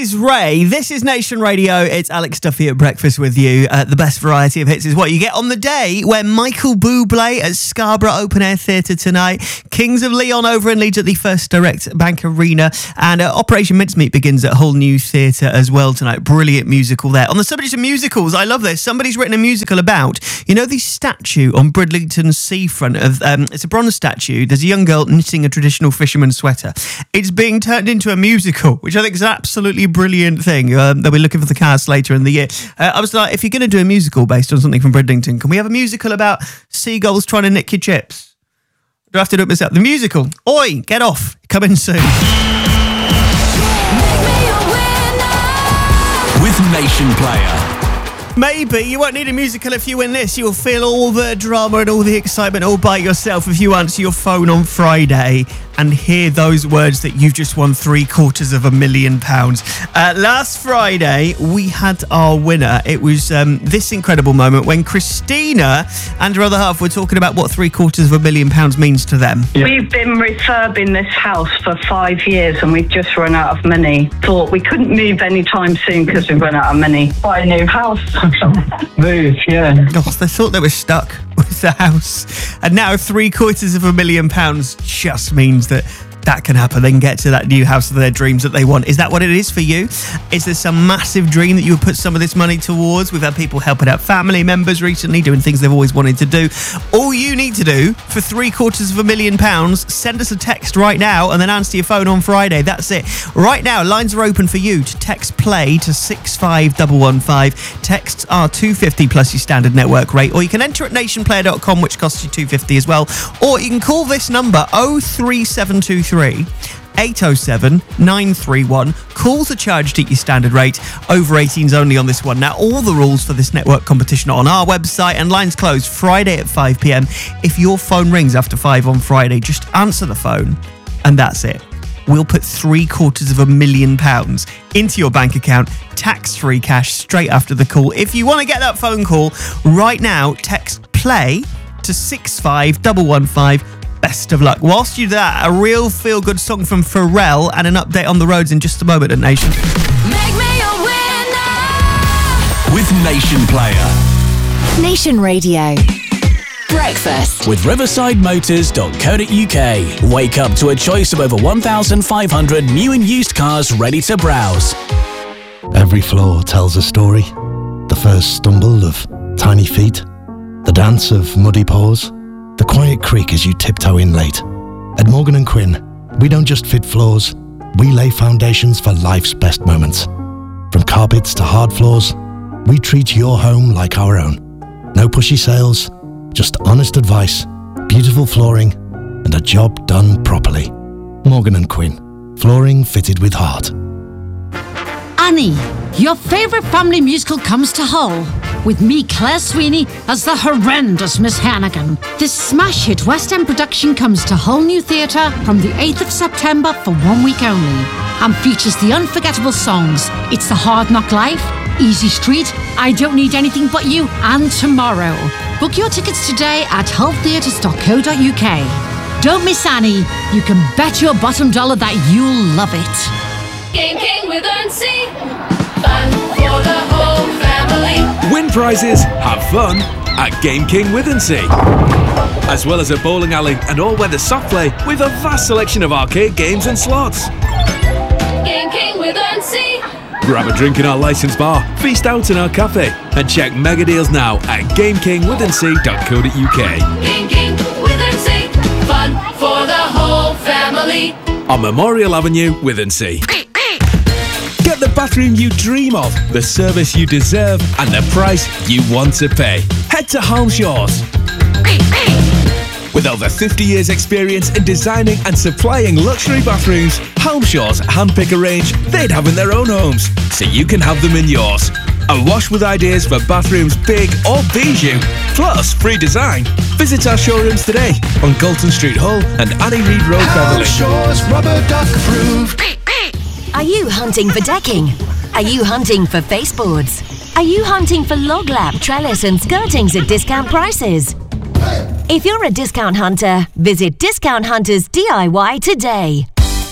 is Ray. This is Nation Radio. It's Alex Duffy at breakfast with you. The best variety of hits is what you get on the day when Michael Bublé at Scarborough Open Air Theatre tonight, Kings of Leon over in Leeds at the First Direct Bank Arena, and Operation Mincemeat begins at Hull New Theatre as well tonight. Brilliant musical there. On the subject of musicals, I love this. Somebody's written a musical about, the statue on Bridlington seafront of it's a bronze statue. There's a young girl knitting a traditional fisherman's sweater. It's being turned into a musical, which I think is an absolutely brilliant thing. They'll be looking for the cast later in the year. I was like, if you're going to do a musical based on something from Bridlington, can we have a musical about seagulls trying to nick your chips? Do I have to do it myself? The musical. Oi, get off. Coming soon. With Nation Player. Maybe you won't need a musical if you win this. You'll feel all the drama and all the excitement all by yourself if you answer your phone on Friday and hear those words that you've just won £750,000. Last Friday, we had our winner. It was this incredible moment when Christina and her other half were talking about what £750,000 means to them. Yeah. We've been refurbing this house for 5 years and we've just run out of money. Thought we couldn't move anytime soon because we've run out of money. Buy a new house. Move, yeah. Oh, they thought they were stuck with the house. And now £750,000 just means that can happen. They can get to that new house of their dreams that they want. Is that what it is for you? Is there some massive dream that you would put some of this money towards? We've had people helping out family members recently, doing things they've always wanted to do. All you need to do for £750,000, send us a text right now and then answer your phone on Friday. That's it. Right now, lines are open for you to text play to 65115. Texts are $2.50 plus your standard network rate, or you can enter at nationplayer.com, which costs you $2.50 as well, or you can call this number 03723 807 931. Calls are charged at your standard rate. Over 18s only on this one. Now, all the rules for this network competition are on our website, and lines close Friday at 5 p.m. If your phone rings after 5 on Friday, just answer the phone, and that's it. We'll put £750,000 into your bank account, tax-free cash straight after the call. If you want to get that phone call right now, text play to 65115. Best of luck. Whilst you do that, a real feel-good song from Pharrell and an update on the roads in just a moment at Nation. Make me a winner with Nation Player. Nation Radio. Breakfast with riversidemotors.co.uk. Wake up to a choice of over 1,500 new and used cars ready to browse. Every floor tells a story. The first stumble of tiny feet, the dance of muddy paws, the quiet creak as you tiptoe in late. At Morgan & Quinn, we don't just fit floors, we lay foundations for life's best moments. From carpets to hard floors, we treat your home like our own. No pushy sales, just honest advice, beautiful flooring, and a job done properly. Morgan & Quinn, flooring fitted with heart. Annie, your favourite family musical comes to Hull, with me, Claire Sweeney, as the horrendous Miss Hannigan. This smash hit West End production comes to Hull New Theatre from the 8th of September for 1 week only, and features the unforgettable songs It's the Hard Knock Life, Easy Street, I Don't Need Anything But You, and Tomorrow. Book your tickets today at hulltheatres.co.uk. Don't miss Annie. You can bet your bottom dollar that you'll love it. Game King with Earnsea. Fun for the whole family. Win prizes, have fun at Game King with Earnsea. As well as a bowling alley and all-weather soft play with a vast selection of arcade games and slots. Game King with Earnsea. Grab a drink in our licensed bar, feast out in our cafe, and check mega deals now at gamekingwithinsea.co.uk. Game King with Earnsea. Fun for the whole family. On Memorial Avenue, Withensea. Get the bathroom you dream of, the service you deserve, and the price you want to pay. Head to Halmshaws. With over 50 years experience in designing and supplying luxury bathrooms, Halmshaws handpick a range they'd have in their own homes, so you can have them in yours. Awash with ideas for bathrooms big or bijou, plus free design. Visit our showrooms today on Galton Street, Hull and Annie Reid Road, Beverley. Halmshaws rubber duck approved. Are you hunting for decking? Are you hunting for baseboards? Are you hunting for log lap, trellis and skirtings at discount prices? If you're a discount hunter, visit Discount Hunters DIY today.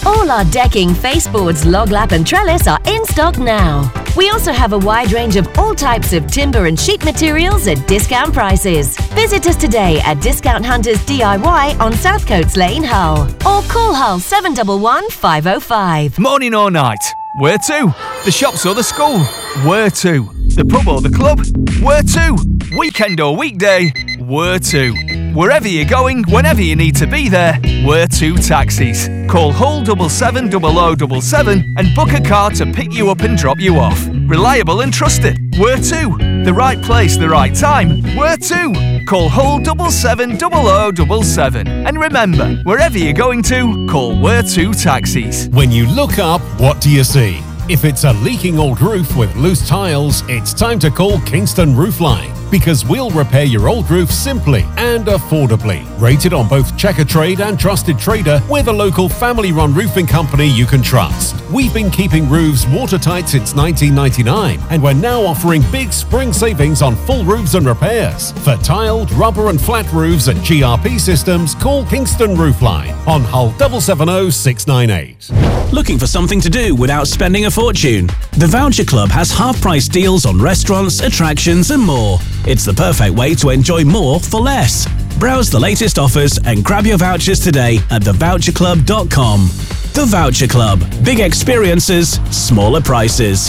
All our decking, faseboards, log lap and trellis are in stock now. We also have a wide range of all types of timber and sheet materials at discount prices. Visit us today at Discount Hunters DIY on South Coates Lane, Hull. Or call Hull 711 505. Morning or night? Where to? The shops or the school? Where to? The pub or the club? Where to? Weekend or weekday? Where to? Wherever you're going, whenever you need to be there, Where to Taxis. Call Hull 770077 and book a car to pick you up and drop you off. Reliable and trusted. Where to? The right place, the right time. Where to? Call Hull 770077. And remember, wherever you're going to, call Where to Taxis. When you look up, what do you see? If it's a leaking old roof with loose tiles, it's time to call Kingston Roofline, because we'll repair your old roof simply and affordably. Rated on both Checkatrade and Trusted Trader, we're the local family-run roofing company you can trust. We've been keeping roofs watertight since 1999, and we're now offering big spring savings on full roofs and repairs. For tiled, rubber and flat roofs and GRP systems, call Kingston Roofline on Hull 770698. Looking for something to do without spending a fortune? The Voucher Club has half-price deals on restaurants, attractions and more. It's the perfect way to enjoy more for less. Browse the latest offers and grab your vouchers today at thevoucherclub.com. The Voucher Club. Big experiences, smaller prices.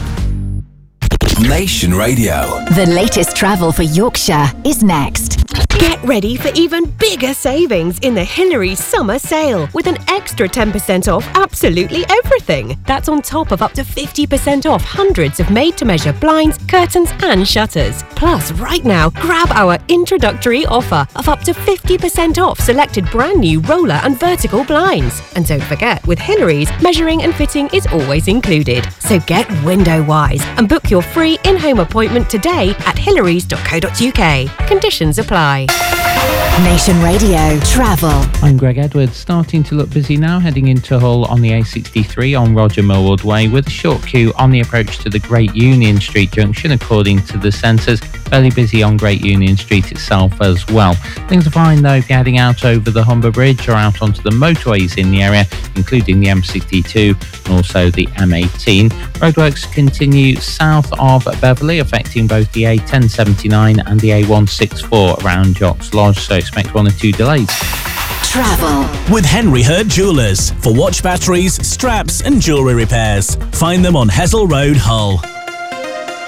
Nation Radio. The latest travel for Yorkshire is next. Get ready for even bigger savings in the Hillary's summer sale with an extra 10% off absolutely everything. That's on top of up to 50% off hundreds of made-to-measure blinds, curtains and shutters. Plus, right now, grab our introductory offer of up to 50% off selected brand new roller and vertical blinds. And don't forget, with Hillary's, measuring and fitting is always included. So get window-wise and book your free in-home appointment today at hillarys.co.uk. Conditions apply. Nation Radio Travel. I'm Greg Edwards. Starting to look busy now, heading into Hull on the A63 on Roger Millward Way, with a short queue on the approach to the Great Union Street junction, according to the sensors. Fairly busy on Great Union Street itself as well. Things are fine though if you're heading out over the Humber Bridge or out onto the motorways in the area, including the M62 and also the M18. Roadworks continue south of Beverley, affecting both the A1079 and the A164 around Jocks Lodge, so expect 1 or 2 delays. Travel with Henry Hurd Jewellers for watch batteries, straps and jewellery repairs. Find them on Hessel Road, Hull.